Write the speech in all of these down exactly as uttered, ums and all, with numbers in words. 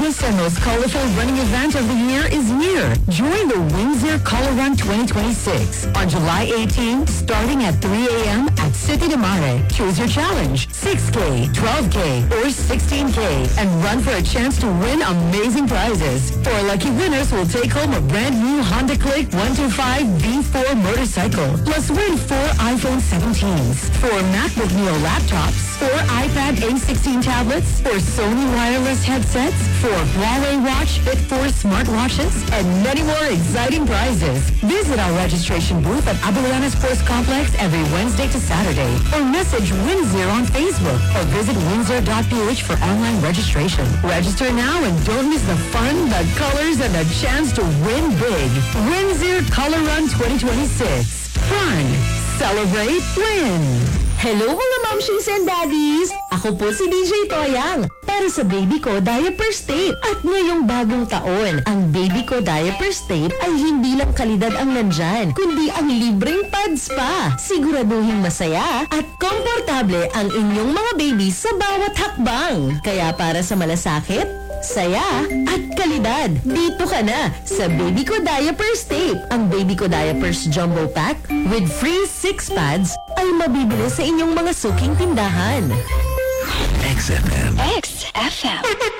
biggest and most colorful running event of the year is here. Join the Windsor Color Run twenty twenty-six on July eighteenth, starting at three a.m. at City de Mare. Choose your challenge, six K, twelve K, or sixteen K, and run for a chance to win amazing prizes. Four lucky winners will take home a brand new Honda Click one twenty-five V four motorcycle, plus win four iPhone seventeens, four MacBook Neo laptops, four iPad A sixteen tablets, four Sony wireless headsets, four Huawei Watch Fit four smartwatches, and many more exciting prizes. Visit our registration booth at Abulana Sports Complex every Wednesday to Saturday, or message Windsor on Facebook, or visit windsor dot p h for online registration. Register now and don't miss the fun, the colors, and the chance to win big. Windsor Color Run twenty twenty-six. Fun. Celebrate. Win. Hello mga momshies and daddies! Ako po si D J Toyang. Para sa baby ko, Diapers Tape. At ngayong bagong taon, ang baby ko Diapers Tape ay hindi lang kalidad ang nandyan, kundi ang libreng pads pa. Siguraduhin masaya at komportable ang inyong mga baby sa bawat hakbang. Kaya para sa malasakit, saya at kalidad, dito ka na sa Baby Ko Diapers Tape. Ang Baby Ko Diapers Jumbo Pack with free six pads ay mabibili sa inyong mga suking tindahan. X F M. X F M.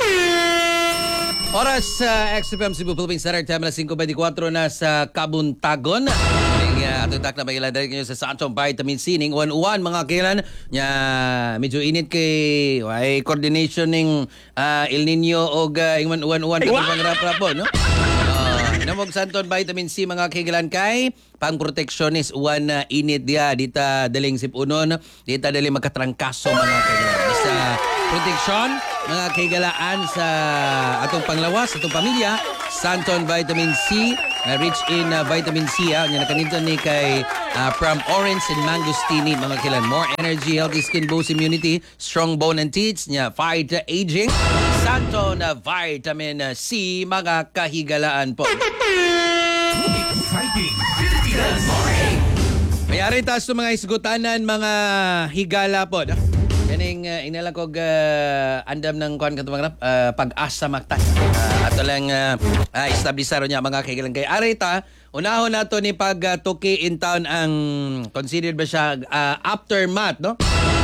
Oras sa uh, X F M Cebu Philippines Standard Time, alas five twenty-four na sa Kabuntagon. Ang uh, atutak na bagilan dahil kayo sa Sanchong Vitamin C ning uwan-uwan mga kailan. Nya medyo init kay ay coordination ning uh, El Nino o uh, ingman uwan-uwan kay pangrap-rapo, no? Uh, namog Santon Vitamin C mga kailan kay pang proteksionis uwan na uh, init dia dita daling sipunon, dita daling magkatrangkaso mga kailan. Sa proteksyon mga kaigalaan sa atong panglawas, atong pamilya, Santon Vitamin C, na rich in uh, vitamin C, ha, nga nakanito ni kay uh, from orange and mangostini, mga kailan. More energy, healthy skin, boost immunity, strong bone and teeth, nya fight uh, aging. Santon uh, Vitamin C, mga kahigalaan po. Exciting Pilipinas Morning. Mayari taas mga isgutanan, mga higala po. No? Kaning uh, inalakog uh, andam ng kuan katong uh, pag-asa maktas. Uh, ato lang uh, uh, establisharo niya mga kaigalan kay arita. Unahon nato ni pag uh, tuki in town ang considered ba siya uh, aftermath, no?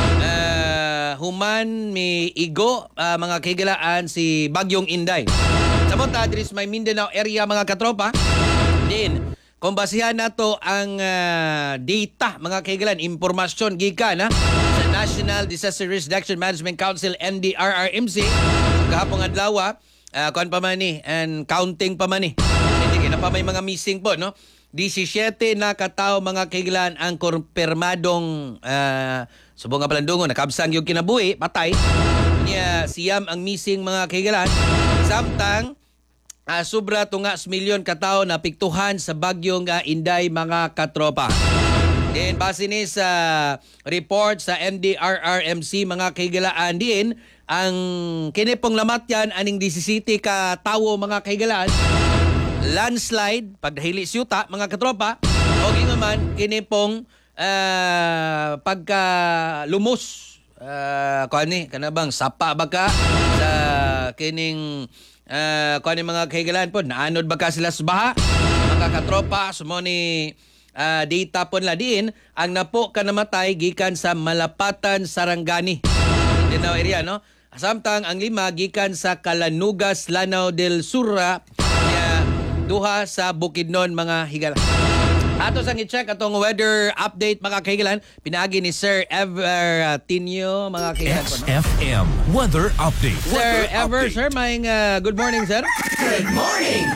Uh, human mi igo uh, mga kaigalaan si Bagyong Inday. Samot address may Mindanao area mga katropa. Din kung basihan nato ang uh, data mga kaigalan, impormasyon gikan ha sa National Disaster Risk Reduction Management Council N D R R M C kahapon adlaw, uh, kuan pa man ni and counting pa man ni. Hindi na pa may mga missing po, no? seventeen na katao mga kaigalan ang kumpirmadong uh, subong nga palandungon nakabsang yung kinabuhi, patay. Niya siyam ang missing mga kaigalan. Samtang Uh, sobra tunga sa milyon katao na piktuhan sa bagyong uh, Inday mga katropa. Then base ni sa report sa N D R R M C mga kaigalaan din, ang kinipong lamatyan aning seventeen ka tawo mga kaigalaan, landslide, pagdahili siyuta mga katropa, o gingaman kinipong uh, pagka lumos, uh, kani kanabang sapa baka sa kining Uh, kung ano mga kahigalan po, naanod ba ka sila sa baha? Mga katropa, sumo ni uh, data po nila din, ang napo ka namatay gikan sa Malapatan, Sarangani. Mindanao area, no? Samtang ang lima gikan sa Calanugas, Lanao del Sur, uh, duha sa Bukidnon mga higala. Ato sang i-check atong weather update mga kahigalan, pinaagi ni Sir Ever uh, Tinio mga kahigalan po, no? X F M Weather Update. Sir Weather Ever, update. sir, may uh, good morning, sir. Good morning.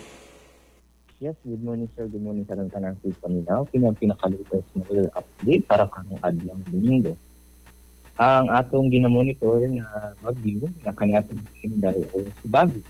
Yes, good morning sir. Good morning sa tanang sa Paminaw. Pinang pinakalutos na weather update para kanong adlang Domingo. Ang atong ginamonitor na bagyo na kaniatong dahil sa bagyo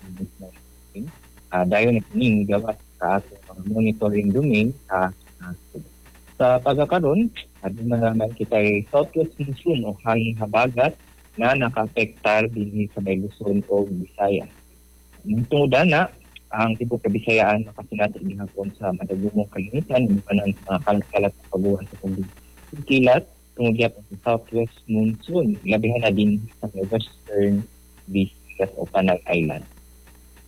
uh, dahil na kining gawas sa atong mga monitoring domain sa uh, sa pagkakaroon, at naman kita ay southwest monsoon o hangin habagat na naka-apektar din sa may Luzon o Visayas. Tungod na, ang tipo kabisayaan na kasinatan din hapon sa madagumong kalinitan, hindi pa ng uh, kalat-kalat sa paguhan sa pagkilat, tungod yan sa southwest monsoon, labihan na din sa western Visayas o Panay Island.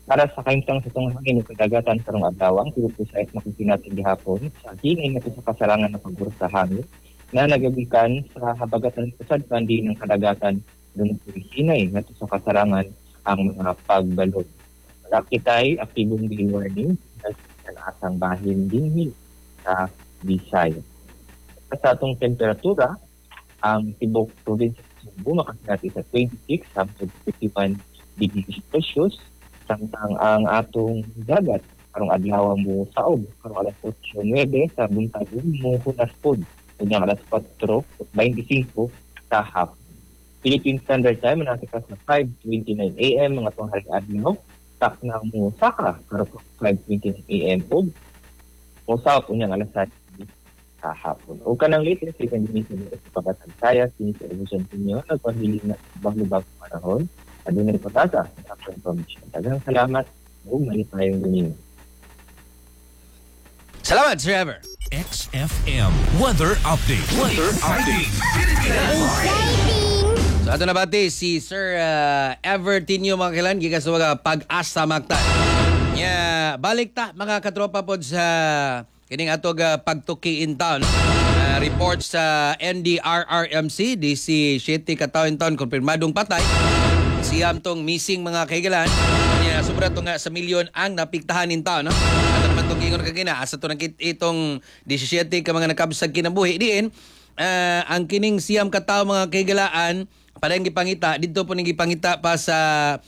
Para sa kaimtang sa itong hangin o kadagatan karong adlawang, siguro po sa makikita natin gihapon sa hinay na sa kasarangan ng pagburo sa hangin na nagabikan sa habagatan sa sadpan din ng kadagatan doon po hinay na sa kasarangan ang mga pagbalod. Nakitay aktibong din warning sa asang bahin din sa Bisaya. Sa atong temperatura, ang tibok province sa Cebu makakita sa twenty-six hangtod fifty-one degrees Celsius. Samtang ang atong dagat karong adlaw mo saog karong alas eight nine sa buntagon mo hunas pod unyang alas four twenty-five sa hapon. Philippine Standard Time manatikas na five twenty-nine a m mga tunghari adlaw tak na mo saka karong five twenty-nine a m pod mo saog unyang alas seven sa hapon. O kanang latest second dimension sa pagkatag saya sinis television ninyo nagpahiling na bago-bago panahon. Adunay patata sa information. Daghang salamat ug mali tayong ganin. Salamat, Sir Ever. X F M Weather Update. Weather Update. So ato na bati si Sir uh, Ever Tinio mga kailan gikan sa mga pag-asa magtan. Yeah, balik ta mga katropa pod sa kining atog uh, pagtuki in town. Uh, report sa N D R R M C D C City katawin town konfirmadong patay. Siyam tong missing mga kaigalan. Yeah, sobra to nga sa milyon ang napiktahan in town, no? Ato naman tong ingon kagina asa to nakit itong seventeen ka mga nakabsag kinabuhi diin. Uh, ang kining siyam ka tawo mga kaigalaan parang gipangita didto po ning gipangita pa sa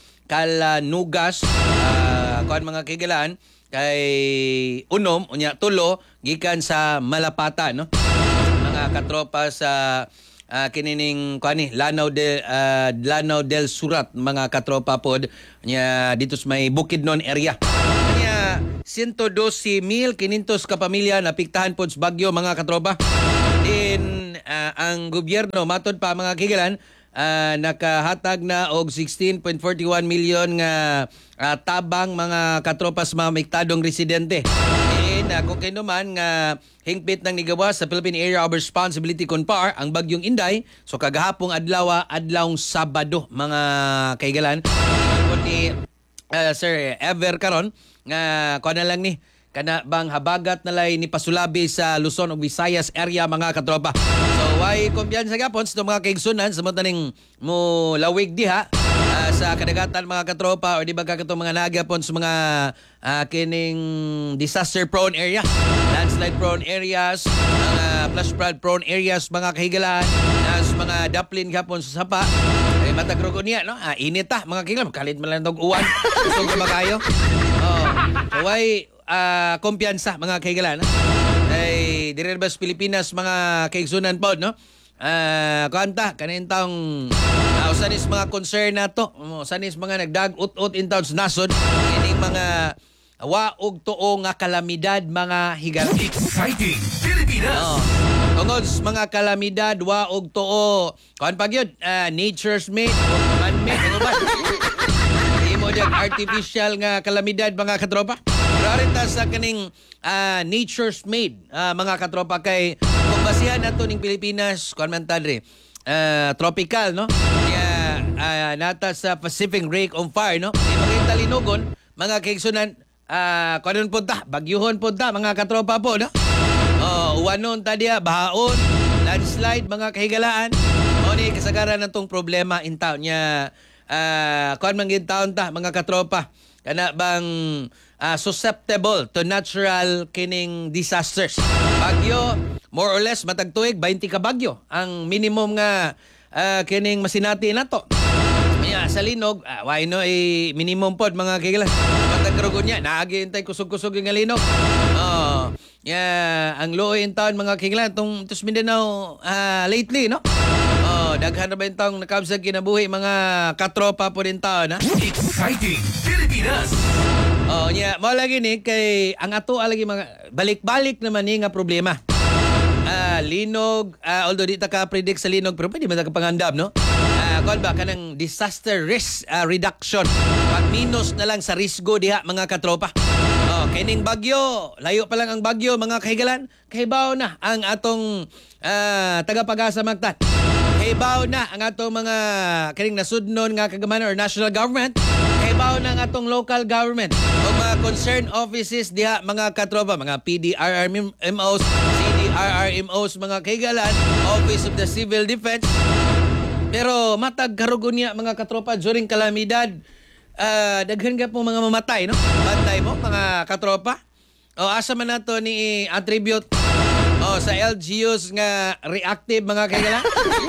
Kalanugas uh, kuan mga kaigalaan kay unom unya tulo gikan sa Malapatan, no? Mga katropa sa uh, kinining kuani Lanao del uh, Lanao del Surat mga katropa pod nya dito sa may Bukidnon area. Nya one hundred twelve mil quinientos ka pamilya napiktahan pod sa bagyo mga katropa. Din uh, ang gobyerno matod pa mga kigalan uh, nakahatag na og sixteen point four one million nga uh, tabang mga katropa sa mga miktadong residente. And uh, kung kayo naman nga hingpit ng nigawa sa Philippine Area of Responsibility C O N P A R ang bagyong Inday. So kagahapong adlaw adlawng Sabado mga kaigalan. Kundi uh, Sir Ever karon nga kuha na lang ni kana bang habagat nalay ni pasulabi sa Luzon ug Visayas area mga katropa. So why kumbiyansa gapon sa mga kaigsunan sa mataning mo lawig diha uh, sa kadagatan mga katropa o di ba kakatong mga nagapon sa mga uh, kining disaster prone area, landslide prone areas, mga flash flood prone areas mga kahigalaan, uh, sa mga daplin gapon sa sapa. Ay matagrugo niya no. Ah, init ta mga kahigalaan, kalit man lang tog uwan. Gusto ko makayo. Oh. So why uh, kumpiyansa mga kaigalan. Ay dire ba sa Pilipinas mga kaigsunan pod no? Ah, uh, kanta kanin taong uh, usanis mga concern nato. Usanis mga nagdag-ut-ut in towns nasod kining mga waog tuo nga kalamidad mga higala. Exciting Pilipinas. Oh. Tungod sa mga kalamidad waog tuo. Kuan pa gyud uh, nature's made, man-made ano ba? Imo dag artificial nga kalamidad mga katropa. Priorita sa kaning uh, nature's made uh, mga katropa kay kung basihan nato ning Pilipinas kuan man tadre uh, tropical no kaya uh, nata sa Pacific Ring of Fire no di makita linugon mga kaigsunan uh, kuanon pud ta bagyuhon pud ta mga katropa po no oh uwanon ta dia bahaon landslide mga kahigalaan mo ni kasagaran natong problema in town nya uh, kuan man gid taon ta mga katropa kana bang uh, susceptible to natural kining disasters. Bagyo, more or less matag tuig twenty ka bagyo ang minimum nga uh, kining masinati nato. Yeah, sa linog, uh, why no eh, minimum pod mga kailan. Matag karugon niya, naagintay kusog-kusog nga linog. Oh, yeah, ang low in town mga kailan tong tus Mindanao uh, lately no. Oh, daghan na ba yung taong nakabsag kinabuhi mga katropa po rin taon, ha? Exciting Pilipinas. Oh, nya, mo lagi ni kay ang ato lagi mga balik-balik naman ni nga problema. Ah, linog, ah, although di ta ka predict sa linog pero pwede man ta kapangandam, no? Ah, kon ba kanang disaster risk uh, reduction. Pag-minus na lang sa risgo diha mga katropa. Oh, kining bagyo, layo pa lang ang bagyo mga kahigalan. Kahibaw na ang atong uh, tagapag-asa magtan. Kahibaw na ang atong mga kining nasudnon nga kagamanan or national government. Kahibaw trabaho ng atong local government o mga concerned offices diha mga katropa, mga P D R R M Os, C D R R M Os, mga kaigalan, Office of the Civil Defense. Pero matag karugo niya mga katropa during kalamidad, uh, daghan ka po mga mamatay, no? Bantay mo mga katropa. O asa man nato ni attribute o sa L G Us nga reactive mga kaigalan.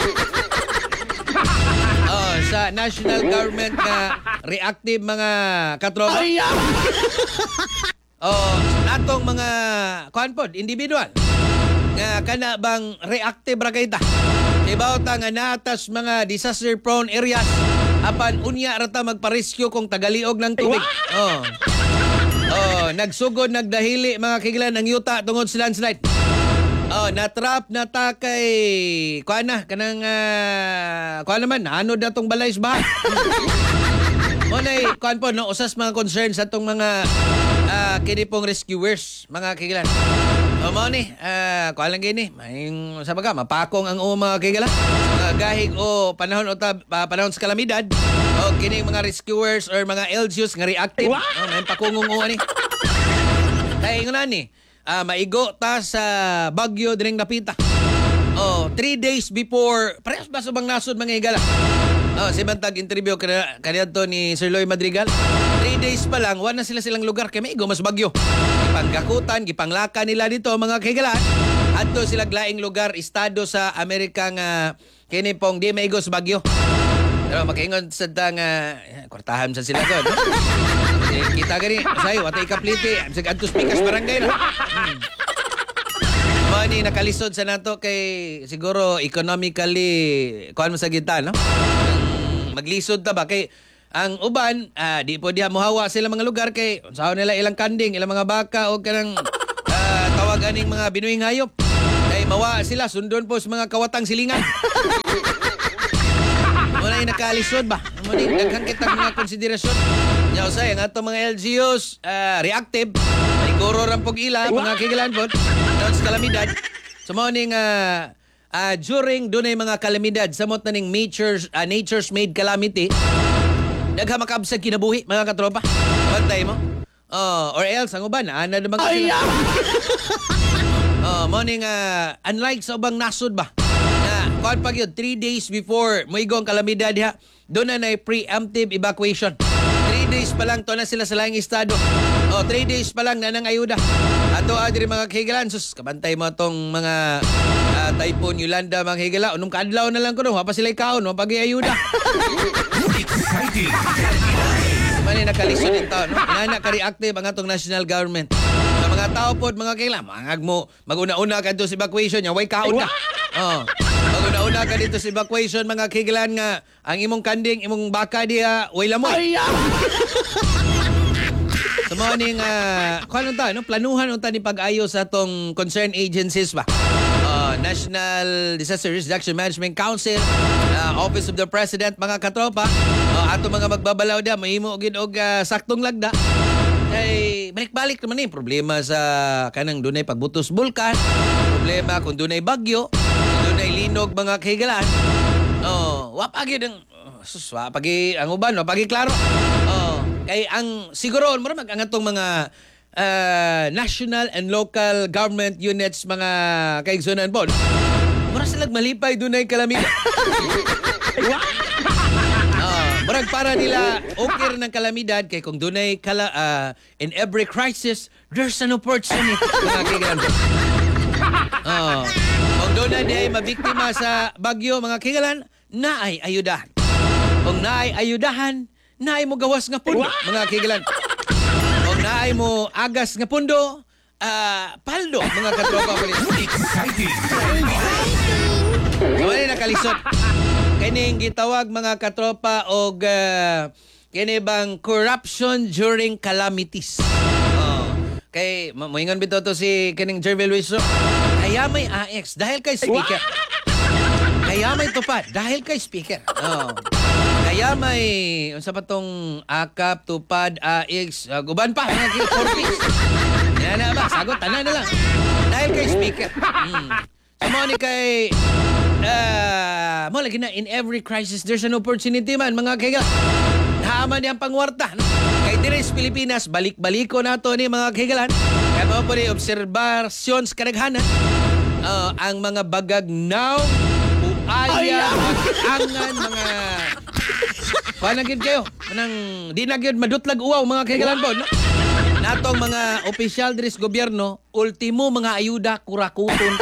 Oh, sa national government nga reactive mga katropa. Oh, natong mga kuan pod individual nga kana bang reactive ra kay ta. Ibaw ta nga natas mga disaster prone areas apan unya ra ta magpa-rescue kung tagaliog ng tubig. Oh. Oh, nagsugod nagdahili mga kaigalan ang yuta tungod sa landslide. Oh, natrap na ta kay kuan na kanang uh, kuan naman ano datong balay ba? Mo nay kuan po no usas mga concerns sa tong mga uh, kini pong rescuers mga kaigalan. O mo ni uh, kuan lang gini maing sa baga mapakong ang o mga kaigalan. Mga gahig o panahon o ta, uh, panahon sa kalamidad o kini mga rescuers or mga L G Us nga reactive. Oh, may pakungong o ani. Tay ngana ni Ah, maigo ta sa Bagyo diring napita. Oh, three days before, parehas ba sa bang nasod mga higala? Oh, si Bantag interview kanina to ni Sir Loy Madrigal. Three days pa lang, wala na sila silang lugar kay maigo mas Bagyo. Gipanggakutan, gipanglaka nila dito mga kahigalaan. Adto sila glaing lugar, estado sa Amerika nga kini pong di maigo sa Bagyo. Pero makaingon sa nga kwartahan sa sila doon. Eh, kita gani, sayo, watay kapliti. Sige, adto speakers barangay na. Hmm. Mani, nakalisod sa nato kay siguro economically, kuhan mo sa gita, no? Um, maglisod ta ba? Kay ang uban, ah, di po diha muhawa sila mga lugar kay saan nila ilang kanding, ilang mga baka o kanang ah, tawag aning mga binuing hayop. Kay mawa sila, sundon po sa mga kawatang silingan. Muna yung nakalisod ba? Muna yung daghang kitang mga konsiderasyon. Yaw say, ang ato mga L G Us, uh, reactive, siguro rampog ila, mga kigilan po, doon sa kalamidad. So muna yung, uh, uh, during doon ay mga kalamidad, samot na ng nature's, uh, nature's made calamity, dagha makabsag kinabuhi, mga katropa. Bantay mo. Oh, or else, ang uban, ana naman kasi. Oh, muna yung, uh, unlike sa ubang nasod ba? Kuan pag yun, three days before moigong kalamidad ha, doon na na preemptive evacuation. Three days pa lang to na sila sa laing estado. O, three days pa lang na nang ayuda. Ato adiri mga kahigalan, sus, kabantay mo tong mga uh, Typhoon Yolanda mga kahigalan. Unong kaadlaw na lang ko no, wapa sila ikaon, no, pag-iayuda. Exciting. Mani nakalisod yung tao, no? Inana ka-reactive ang atong national government. Sa mga tao po, mga kahigalan, mangag mo, mag-una-una ka doon sa evacuation niya, way kaon ka. Oh. Mag-una-una ka dito sa evacuation, mga kigilan nga, ang imong kanding, imong baka diya, way lamot. Sa mga ning, uh, kung anong ta, no? Planuhan unta ni pag-ayo sa atong concerned agencies ba? Uh, National Disaster Risk Reduction Management Council, uh, Office of the President, mga katropa, uh, ato mga magbabalaw da, mahimo gid og uh, saktong lagda. Ay, balik-balik naman eh. Problema sa kanang dunay pagbutos bulkan, problema kung dunay bagyo, dunay linog mga kahigalaan. Oh, wapagi ng sus, wapagi ang uban, wapagi klaro. Oh, kay ang siguro mo mag ang atong mga uh, national and local government units mga kaigsunan po. Mura sila malipay dunay kalamidad. Oh, murag para nila okay rin ng kalamidad kay kung dunay kala uh, in every crisis there's an opportunity mga kahigalaan. Oh. Kung doon na di ay mabiktima sa bagyo, mga kigalan, na ay ayudahan. Kung na ay ayudahan, na ay mo gawas nga pundo, mga kigalan. Kung na ay mo agas nga pundo, uh, paldo, mga katropa ko rin. Exciting. So, ano nakalisod? Kining gitawag mga katropa o uh, kini bang corruption during calamities. Oh. Kay, moingon bito to si kining Jervil Luiso. Kaya may A X dahil kay speaker. Kaya may tupad dahil kay speaker. Oh. Kaya may unsa pa tong akap, tupad, A X, uh, guban pa mga kay four piece. Yan na ba? Sagot tanan na lang. Dahil kay speaker. Hmm. So mo ni kay uh, mo lagi na in every crisis there's an opportunity man mga kaiga. yaman niyang pangwarta. No? Kay Dires Pilipinas, balik-baliko na to ni mga kahigalan. Kaya mo po ni obserbasyon sa kadaghanan. Uh, ang mga bagagnaw, buaya, angan, mga... Panagin kayo. Manang, di na gyud madutlag uwaw mga kahigalan po. No? Natong mga opisyal Dires gobyerno, ultimo mga ayuda, kurakuton.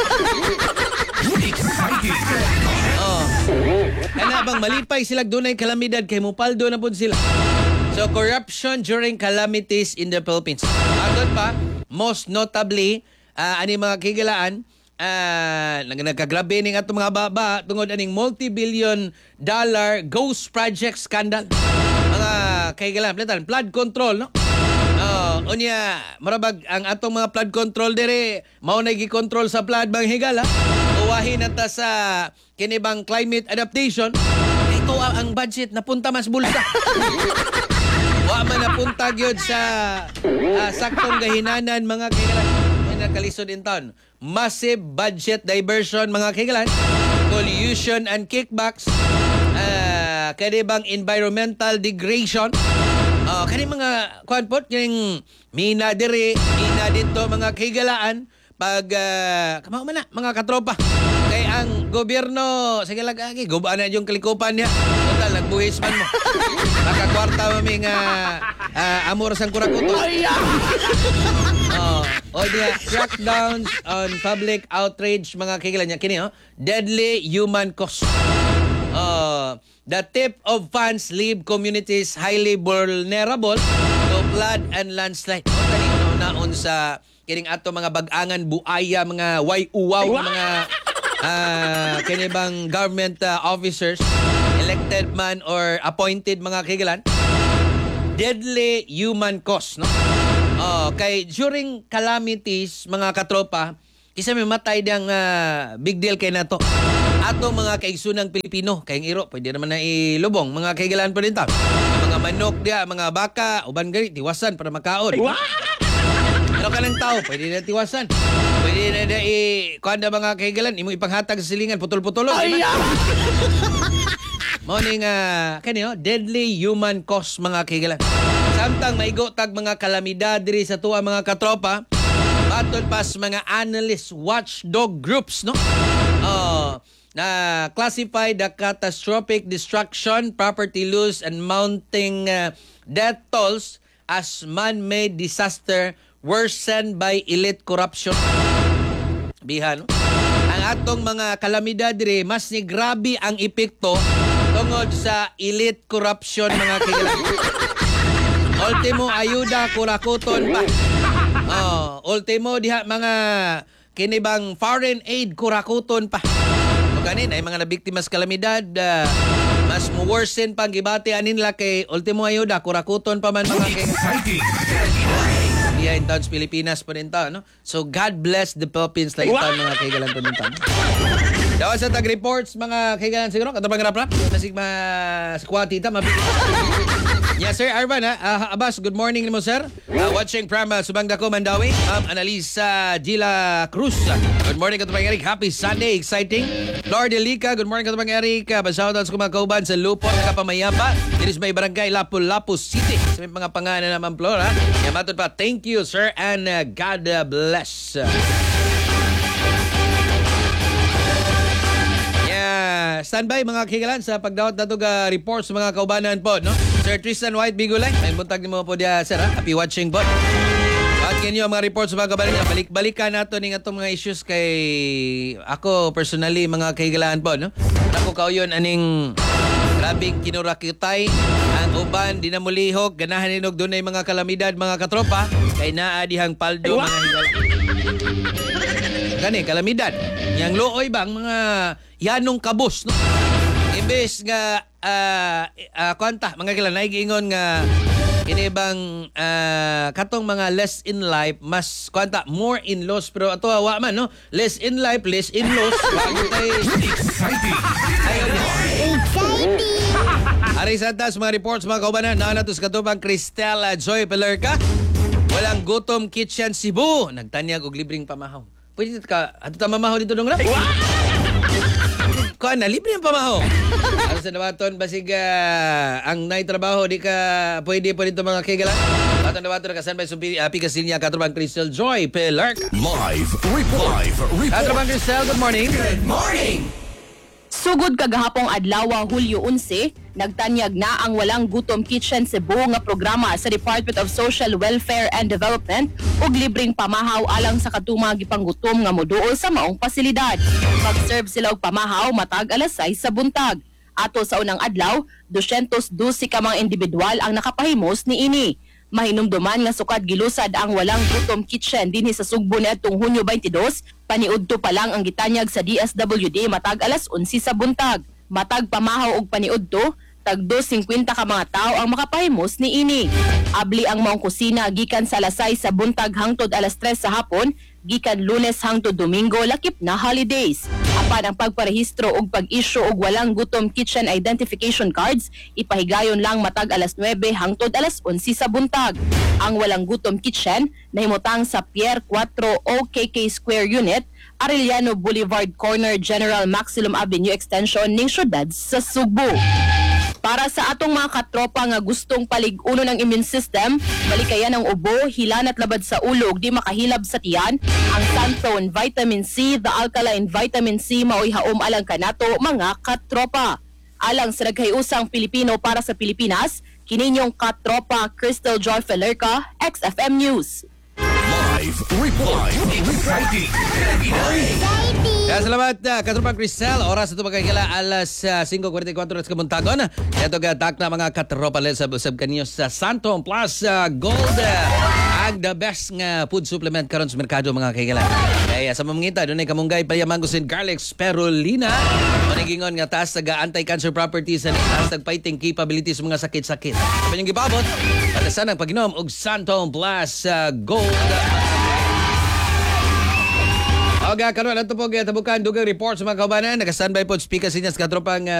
Oh. Kana bang malipay sila dunay kalamidad kay mupaldo na pud sila. So corruption during calamities in the Philippines. Aton pa, most notably uh, ani mga kigalaan uh, nagkagrabe ning ato mga baba tungod aning multi-billion dollar ghost project scandal. Mga kigalaan, platan, flood control, no? Oh, unya marabag ang atong mga flood control dire mao na gi-control sa flood bang higala. Uwahin nata sa kinibang climate adaptation. Ito ang budget napunta mas bulsa. Wa man napunta gyud sa uh, saktong gahinanan mga kaigalan. May nakalisod in town. Massive budget diversion mga kaigalan. Collusion and kickbacks. Uh, kinibang environmental degradation. Uh, kani mga kuan pot yung mina dire, mina dito mga kaigalaan. Pag, uh, kamao man na, mga katropa. Kay ang gobyerno, sige lang, agi, gubaan na yung kalikupan niya. Total, nagbuhis man mo. Nakakwarta maming uh, uh, amor sang kurakuto. Oh, o diya, crackdowns on public outrage, mga kikilan niya. Kini, oh, deadly human cost. Oh, the tip of funds leave communities highly vulnerable to flood and landslide. O, kanino naon sa kining ato mga bag-angan, buaya, mga way-uwaw, mga uh, kinibang government uh, officers, elected man or appointed mga kigalan, deadly human cost, no? Oh, kay during calamities, mga katropa, kisa may matay diyang uh, big deal kay nato. Ato mga kaigsunang Pilipino, kayong iro, pwede naman na ilubong, mga kigalan pa rin ta. Mga manok dia, mga baka, uban gani, tiwasan para makaon. Ano ka ng tao? Pwede na tiwasan. Pwede na na i-kuhanda mga kahigalan. Imo ipanghatag sa silingan. Putol-putulong. Ay, ya! Morning, uh, kanyo, deadly human cost mga kahigalan. Samtang maigo tag mga kalamidad diri sa tuwa mga katropa, batod pas mga analyst watchdog groups, no? Oh, na classify the catastrophic destruction, property loss, and mounting uh, death tolls as man-made disaster worsened by elite corruption. Bihan, no? Ang atong mga kalamidad dire mas ni grabe ang epekto tungod sa elite corruption mga kigalan. Ultimo ayuda kurakuton pa. Oh, ultimo diha mga kinibang foreign aid kurakuton pa. O kanin ay mga nabiktima sa kalamidad, uh, mas mo worsen pang gibati anin la kay ultimo ayuda kurakuton pa man mga kigalan. Yeah, in towns Pilipinas po rin tao, no? So, God bless the Philippines like wow. Mga kaigalan po rin tao. Dawa sa tag-reports, mga kaigalan siguro, katabang rap-rap, nasig ma-squatita, mabigit. Yes, sir, Arvan, ha? Uh, Abbas, good morning mo, sir. Uh, watching from uh, Subang Dako, Mandawi. Um, Analisa Gila Cruz. Good morning, katabang Eric. Happy Sunday, exciting. Lord Elica, good morning, katabang Eric. Uh, Basaw sa kumakauban sa Lupon, Kapamayapa. Diris may barangay Lapu-Lapu City. Sa may mga pangalan naman, Flora. Yamatod pa, thank you, sir, and uh, God uh, bless. Yeah, standby mga kigalan sa pagdawat na itong uh, reports sa mga kaubanan po, no? Sir Tristan White Bigulay, may buntag mo po diya, sir, ha? Happy watching po. At kanyo ang mga reports sa mga kaubanan, balik-balikan nato ning atong mga issues kay ako personally mga kigalan po, no? Ako kauyon aning grabing kinurakitay ang uban dinamulihok ganahan ninog dunay mga kalamidad mga katropa kay naa dihang paldo mga higal. Gani kalamidad yang looy bang mga yanong kabus, no? Imbes nga uh, uh, kwanta mga kailan naigingon nga inibang uh, katong mga less in life mas kwanta more in loss pero ato wa man, no? Less in life, less in loss. Bago tay exciting. Ari sa taas mga reports mga kaubanan na natos katubang Cristel uh, Joy Pelerca. Walang gutom kitchen Cebu. Nagtanyag og libreng pamahaw. Pwede ka ato ta mamahaw dito dong rap. Kuan na libreng pamahaw. Sa nawaton, basig ah, ang naitrabaho, di ka pwede po dito mga kigala. Nawaton nawaton, nakasanbay sa uh, Picasilya, Katrabang Crystal Joy, Pilark. Live report. Live report. Katrabang Crystal, good morning. Good morning. Sugod kagahapong adlaw Hulyo eleven, nagtanyag na ang Walang Gutom Kitchen Cebu nga programa sa Department of Social Welfare and Development ug libreng pamahaw alang sa katuma gipanggutom nga moduol sa maong pasilidad. Mag-serve sila og pamahaw matag alas sais sa buntag. Ato sa unang adlaw, two hundred twelve ka mga individual ang nakapahimos niini. Mahinumduman nga sukad gilusad ang Walang Gutom Kitchen dinhi sa Sugbo niadtong Hunyo twenty-two, paniudto pa lang ang gitanyag sa D S W D matag alas eleven sa buntag. Matag pamahaw og paniudto, tag two hundred fifty ka mga tao ang makapahimos niini. Abli ang maong kusina gikan sa alas sais sa buntag hangtod alas tres sa hapon, gikan Lunes hangtod Domingo lakip na holidays. Apan ang pagparehistro ug pag-issue og Walang Gutom Kitchen identification cards ipahigayon lang matag alas nine hangtod alas eleven sa buntag. Ang Walang Gutom Kitchen nahimutang sa Pier four O K K Square Unit, Arellano Boulevard Corner, General Maximum Avenue Extension ning syudad sa Sugbo. Para sa atong mga katropa nga gustong palig-uno ng immune system, malikayan ang ubo, hilan at labad sa ulog, di makahilab sa tiyan, ang Santone Vitamin C, the Alkaline Vitamin C mao'y haom alang kanato mga katropa. Alang sa nagkayusang Pilipino para sa Pilipinas, kininyong katropa Crystal Joy Felerca, X F M News. Live report. Live reporting. Kaya salamat, uh, Katropang Cristel. Oras ito magkakila alas uh, five forty-four sa kamuntagon. Ito gatak na mga katropa sa usab kanyo sa Santong Plus uh, Gold. Uh, ang the best nga food supplement karon sa merkado mga kaigalan. Kaya sa mamangita, doon ay kamunggay payamangusin garlic spirulina. Manigingon nga taas taga anti-cancer properties and taas tag fighting capabilities sa mga sakit-sakit. Sabi niyong gipabot, patasan ang pag-inom og Santong Plus uh, Gold. Okay, karon ato po tabukan dugang report sa mga kaubanan. Naka-standby po speaker sa inyas katropang uh,